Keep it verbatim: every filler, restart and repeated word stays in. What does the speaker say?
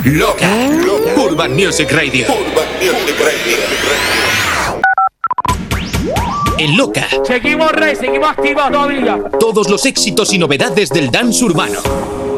Loca. Urban Music Radio. Urban Music Radio. En Loca. Seguimos, rey, seguimos activos todavía. Todos los éxitos y novedades del dance urbano.